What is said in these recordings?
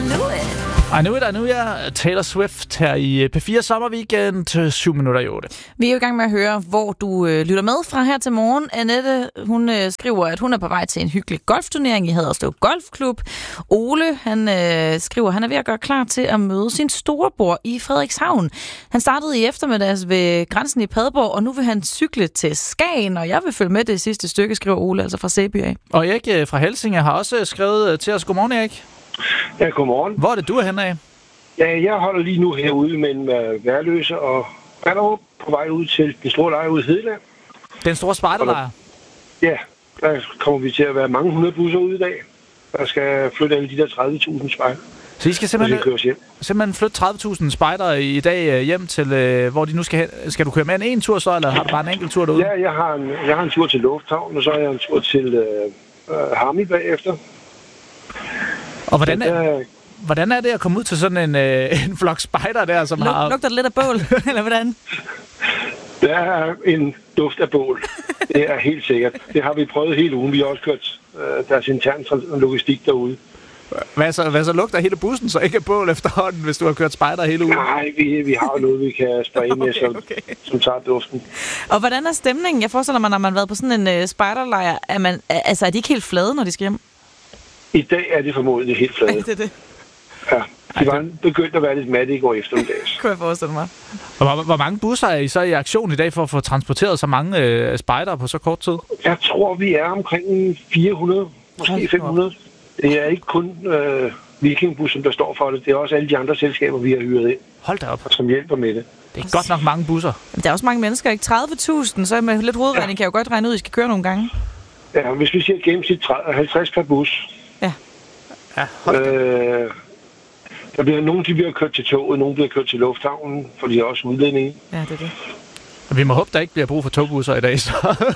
I knew it. Taylor Swift her i P4 Sommerweekend, 7 minutter i 8. Vi er jo i gang med at høre, hvor du lytter med fra her til morgen. Annette, hun skriver, at hun er på vej til en hyggelig golfturnering i Haderslev Golfklub. Ole, han skriver, at han er ved at gøre klar til at møde sin storebror i Frederikshavn. Han startede i eftermiddags ved grænsen i Padborg, og nu vil han cykle til Skagen, og jeg vil følge med det sidste stykke, skriver Ole, altså fra Sæby af. Og Erik fra Helsinge har også skrevet til os. Godmorgen, Erik. Ja, godmorgen. Hvor er det, du er henne af? Ja, jeg holder lige nu herude mellem Værløse og Ballerup på vej ud til den store lejr ude i Hedeland. Den store spejderlejr? Ja, der kommer vi til at være mange 100 busser ude i dag. Der skal flytte alle de der 30.000 spejder. Så I skal simpelthen flytte 30.000 spejdere i dag hjem til, hvor de nu skal hen. Skal du køre med en tur så, eller har du bare en enkelt tur derude? Ja, jeg har en tur til Lufthavn, og så har jeg en tur til Harmy bagefter. Og hvordan er det at komme ud til sådan en flok spejder der, som har... Lugter det lidt af bål, eller hvordan? Der er en duft af bål. Det er helt sikkert. Det har vi prøvet hele ugen. Vi har også kørt deres intern logistik derude. Hvad så lugter hele bussen så ikke af bål efterhånden, hvis du har kørt spejder hele ugen? Nej, vi har jo noget, vi kan spraye med, som tager duften. Og hvordan er stemningen? Jeg forestiller mig, når man har været på sådan en spejderlejr, er de ikke helt flade, når de skal hjem? I dag er det formodentlig helt flade. Det er det. Ja, de var begyndt at være lidt matte i går eftermiddags. Kunne jeg forestille mig. Hvor mange busser er I så i aktion i dag for at få transporteret så mange spejdere på så kort tid? Jeg tror, vi er omkring 400, måske 500. Det er ikke kun Vikingbussen, der står for det. Det er også alle de andre selskaber, vi har hyret ind. Hold da op. Som hjælper med det. Det er godt nok mange busser. Men der er også mange mennesker, ikke? 30.000, så med lidt hovedregning kan jeg jo godt regne ud, at I skal køre nogle gange. Ja, hvis vi siger gennemsnit 50 per bus. Ja. Der bliver nogle, de bliver kørt til toget, nogle bliver kørt til lufthavnen, for de har også udlændinge. Ja, det er det. Vi må håbe, der ikke bliver brug for togbusser i dag, så...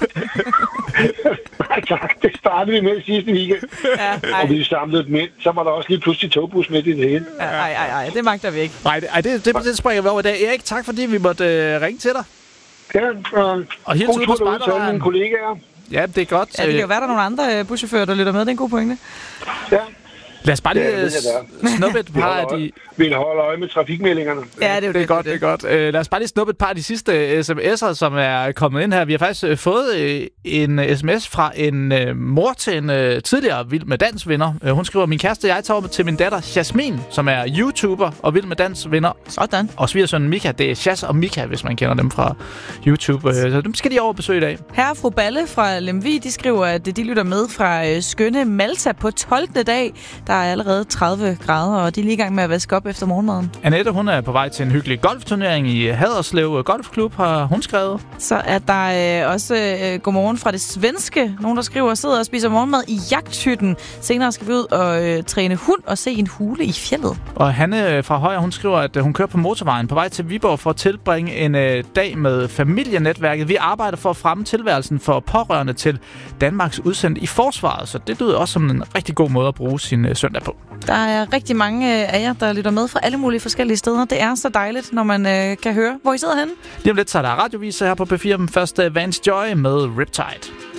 Nej tak, det startede vi med sidste weekend. Ja, og vi samlede dem ind. Så var der også lige pludselig togbus midt i det hele. Ej, det magter vi ikke. Nej, det springer vi over i dag. Erik, tak fordi vi måtte ringe til dig. Ja, og helt ud på spejderlejren. Mine kollegaer. Ja, det er godt. Ja, det kan jo være, der er nogle andre buschauffører, der lytter med. Det er en god pointe. Ja. Lad os bare lige snuppe et par af de... Vi holder øje med trafikmeldingerne. Ja, det er godt. Lad os bare lige snuppe et par af de sidste sms'er, som er kommet ind her. Vi har faktisk fået en sms fra en mor til en tidligere Vild med Dans-vinder. Hun skriver, min kæreste og jeg tager over til min datter Jasmin, som er YouTuber og Vild med Dans-vinder. Sådan. Og svigersønnen Mika. Det er Jas og Mika, hvis man kender dem fra YouTube. Så dem skal de over besøge i dag. Herre og fru Balle fra Lemvig, de skriver, at de lytter med fra skønne Malta på 12. dag. Der er allerede 30 grader, og de er lige i gang med at vaske op efter morgenmaden. Annette, hun er på vej til en hyggelig golfturnering i Haderslev Golfklub, har hun skrevet. Så er der også godmorgen fra det svenske. Nogen, der skriver, sidder og spiser morgenmad i jagthytten. Senere skal vi ud og træne hund og se en hule i fjeldet. Og Hanne fra Højer, hun skriver, at hun kører på motorvejen på vej til Viborg for at tilbringe en dag med familienetværket. Vi arbejder for at fremme tilværelsen for pårørende til Danmarks udsendt i forsvaret, så det lyder også som en rigtig god måde at bruge sin søndag på. Der er rigtig mange af jer, der lytter med fra alle mulige forskellige steder. Det er så dejligt, når man kan høre, hvor I sidder henne. Lige om lidt, så er der radioviser her på P4. Først Vance Joy med Riptide.